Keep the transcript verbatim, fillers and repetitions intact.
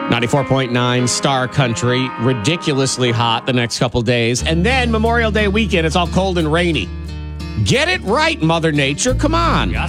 ninety-four point nine Star Country, ridiculously hot the next couple days. And then Memorial Day weekend, it's all cold and rainy. Get it right, Mother Nature. Come on.